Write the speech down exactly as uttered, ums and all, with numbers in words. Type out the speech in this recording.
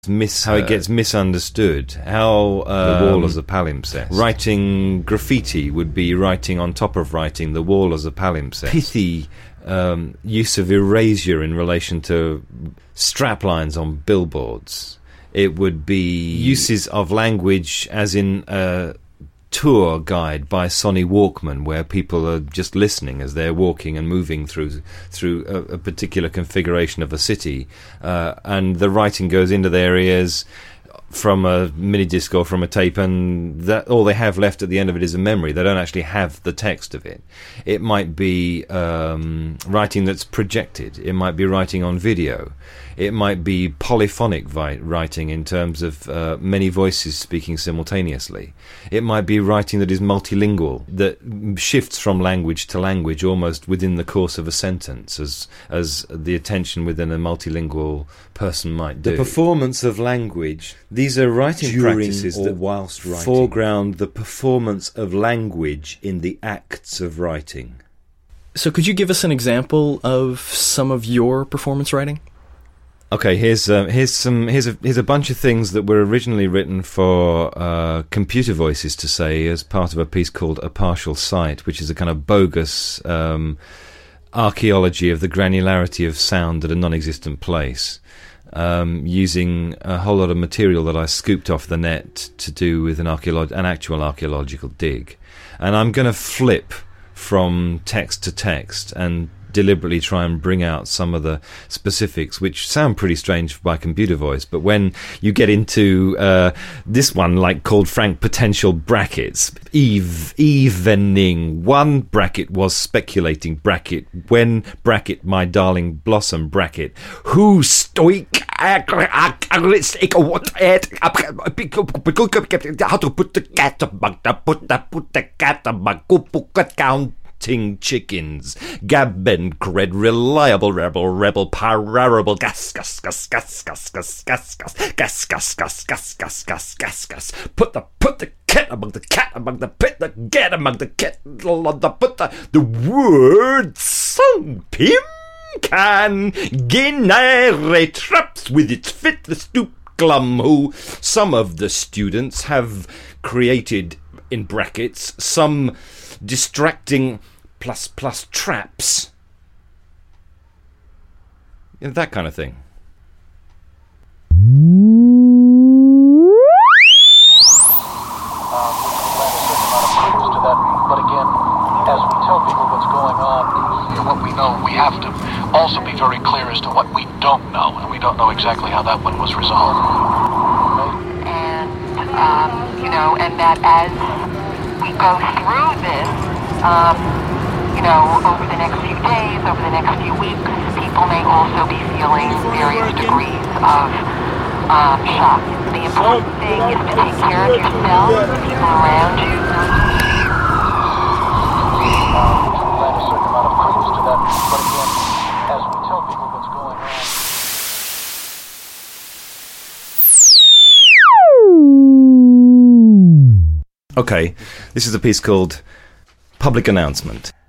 Mis- how it gets misunderstood, how um, the wall as a palimpsest. Writing graffiti would be writing on top of writing, the wall as a palimpsest. Pithy um, use of erasure in relation to straplines on billboards. It would be uses of language as in a tour guide by Sony Walkman, where people are just listening as they're walking and moving through through a, a particular configuration of a city, uh, and the writing goes into their ears from a mini disc or from a tape, and that all they have left at the end of it is a memory. They don't actually have the text of it. It might be um, writing that's projected. It might be writing on video. It might be polyphonic vi- writing in terms of uh, many voices speaking simultaneously. It might be writing that is multilingual, that shifts from language to language almost within the course of a sentence, as as the attention within a multilingual person might do. The performance of language. These are writing During practices or that whilst writing. foreground the performance of language in the acts of writing. So could you give us an example of some of your performance writing? Okay, here's uh, here's some here's a here's a bunch of things that were originally written for uh, computer voices to say as part of a piece called A Partial Sight, which is a kind of bogus um, archaeology of the granularity of sound at a non-existent place, um, using a whole lot of material that I scooped off the net to do with an archeolo- an actual archaeological dig, and I'm going to flip from text to text and deliberately try and bring out some of the specifics which sound pretty strange by computer voice, but when you get into uh, this one, like called Frank Potential Brackets, Eve, evening, one bracket was speculating bracket, when bracket my darling blossom bracket, who stoic how to put the cat among the put the put the cat among cut count chickens, Gabben cred, reliable rebel, rebel, parable, gas, gas, gas, gas, gas, gas, gas, gas, gas, gas, gas, gas, gas, gas, gas, gas, put the put the cat among the cat among the pit, the get among the cat, the put the the word song pim can generate traps with its fit the stoop glum who some of the students have created in brackets some distracting plus plus traps, you know, that kind of thing. But again, as we tell people what's going on, you know, what we know, we have to also be very clear as to what we don't know, and we don't know exactly how that one was resolved. And um, you know, and that as we go through this, um, you know, over the next few days, over the next few weeks, people may also be feeling various degrees of um, shock. The important thing is to take care of yourself, the people around you. Um, we lend a certain amount of credence to that, but again, as we tell people what's going on. Okay, this is a piece called Public Announcement.